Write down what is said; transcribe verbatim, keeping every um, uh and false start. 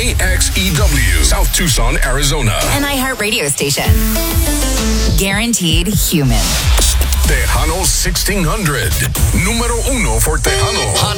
K X E W, South Tucson, Arizona. An iHeart radio station. Guaranteed human. Tejano sixteen hundred. Número uno for Tejano. Hot